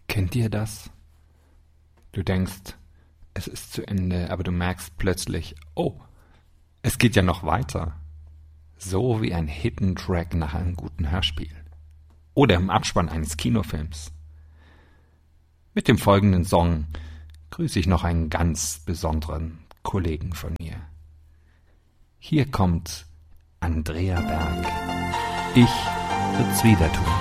Kennt ihr das? Du denkst, es ist zu Ende, aber du merkst plötzlich, oh, es geht ja noch weiter. So wie ein Hidden Track nach einem guten Hörspiel. Oder im Abspann eines Kinofilms. Mit dem folgenden Song grüße ich noch einen ganz besonderen Kollegen von mir. Hier kommt Andrea Berg. Ich wird's wieder tun.